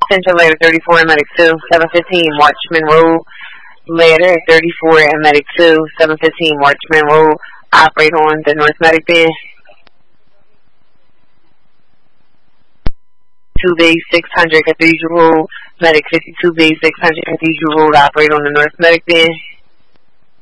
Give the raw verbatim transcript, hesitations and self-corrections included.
Central Ladder thirty-four and Medic two, seven fifteen Watchman Road. Ladder thirty-four and Medic two, seven fifteen Watchman Road. Operate on the North Medic band. two B six hundred Cathedral Road. Medic fifty-two B six hundred Cathedral Road. Operate on the North Medic band.